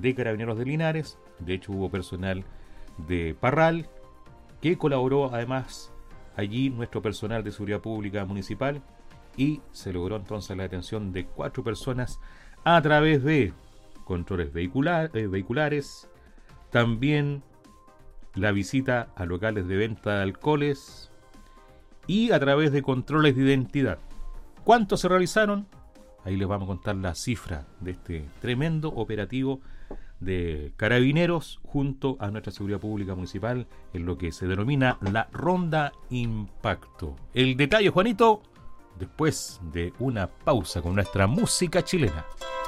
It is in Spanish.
de Carabineros de Linares. De hecho, hubo personal de Parral que colaboró además allí, nuestro personal de seguridad pública municipal, y se logró entonces la detención de 4 personas a través de controles vehiculares, también la visita a locales de venta de alcoholes y a través de controles de identidad. ¿Cuántos se realizaron? Ahí les vamos a contar la cifra de este tremendo operativo de Carabineros junto a nuestra seguridad pública municipal en lo que se denomina la Ronda Impacto. El detalle, Juanito, después de una pausa con nuestra música chilena.